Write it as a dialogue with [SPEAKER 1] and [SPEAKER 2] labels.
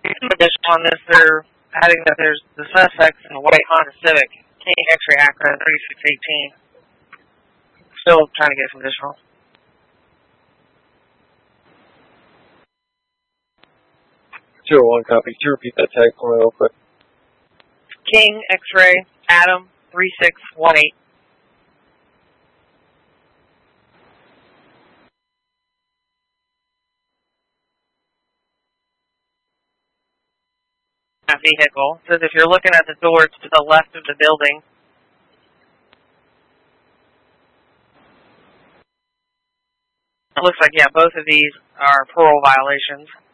[SPEAKER 1] Additional on this, they're adding that there's the suspects in a white Honda Civic, King X-ray Acura 3618. Still trying to get some additional.
[SPEAKER 2] Zero 1 copy. Could you repeat that tag for me real quick?
[SPEAKER 1] King X-ray Adam 3618. That vehicle says if you're looking at the doors to the left of the building, it looks like, yeah, both of these are parole violations.